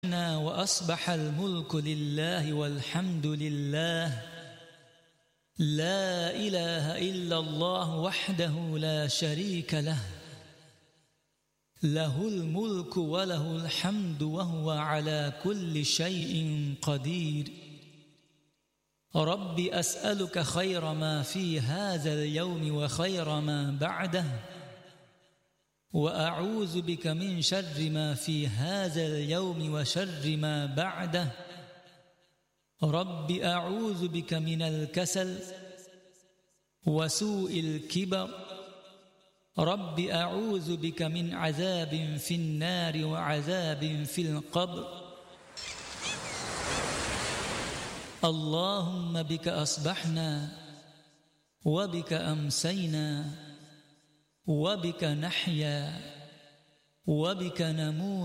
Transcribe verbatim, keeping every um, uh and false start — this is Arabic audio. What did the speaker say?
وأصبح الملك لله والحمد لله لا إله إلا الله وحده لا شريك له له الملك وله الحمد وهو على كل شيء قدير. رب أسألك خير ما في هذا اليوم وخير ما بعده، وأعوذ بك من شر ما في هذا اليوم وشر ما بعده. رب أعوذ بك من الكسل وسوء الكبر. رب أعوذ بك من عذاب في النار وعذاب في القبر. اللهم بك أصبحنا وبك أمسينا وبك نحيا وبك نموت